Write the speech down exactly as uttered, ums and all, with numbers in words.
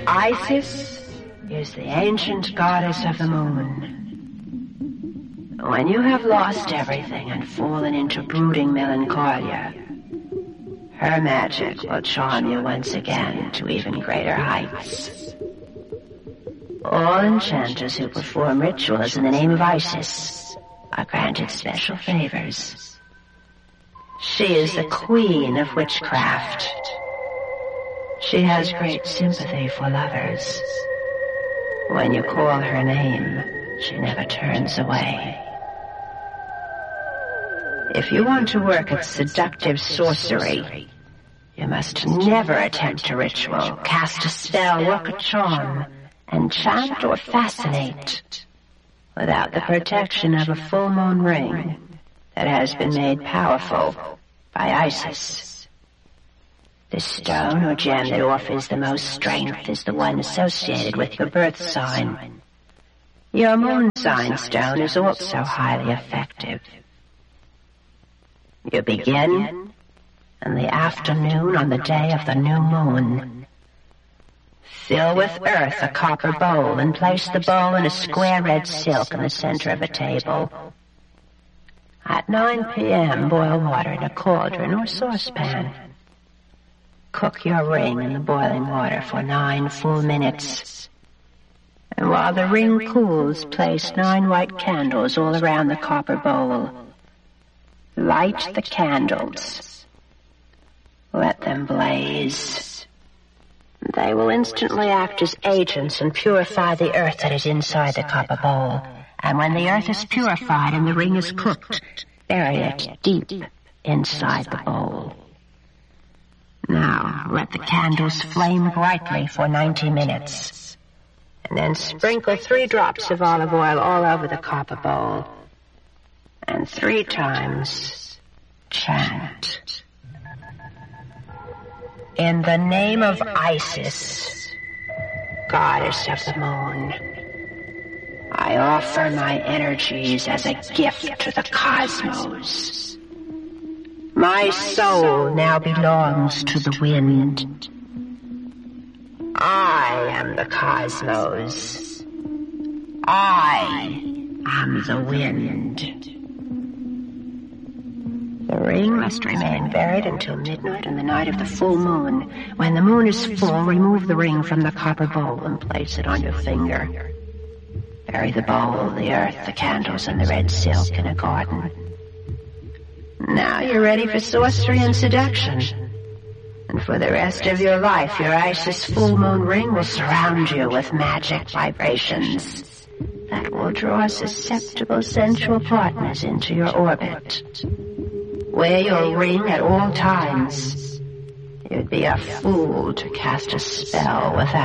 Isis is the ancient goddess of the moon. When you have lost everything and fallen into brooding melancholia, her magic will charm you once again to even greater heights. All enchanters who perform rituals in the name of Isis are granted special favors. She is the queen of witchcraft. She has great sympathy for lovers. When you call her name, she never turns away. If you want to work at seductive sorcery, you must never attempt a ritual, cast a spell, work a charm, enchant or fascinate without the protection of a full moon ring that has been made powerful by Isis. The stone or gem that offers the most strength is the one associated with your birth sign. Your moon sign stone is also highly effective. You begin in the afternoon on the day of the new moon. Fill with earth a copper bowl and place the bowl in a square red silk in the center of a table. At nine p.m., boil water in a cauldron or saucepan. Cook your ring in the boiling water for nine full minutes. And while the ring cools, place nine white candles all around the copper bowl. Light the candles. Let them blaze. They will instantly act as agents and purify the earth that is inside the copper bowl. And when the earth is purified and the ring is cooked, bury it deep inside the bowl. Now, let the candles flame brightly for ninety minutes. And then sprinkle three drops of olive oil all over the copper bowl. And three times chant. In the name of Isis, goddess of the moon, I offer my energies as a gift to the cosmos. My soul now belongs to the wind. I am the cosmos. I am the wind. The ring must remain buried until midnight on the night of the full moon. When the moon is full, remove the ring from the copper bowl and place it on your finger. Bury the bowl, the earth, the candles, and the red silk in a garden. Now you're ready for sorcery and seduction. And for the rest of your life, your Isis full moon ring will surround you with magic vibrations that will draw susceptible sensual partners into your orbit. Wear your ring at all times. You'd be a fool to cast a spell without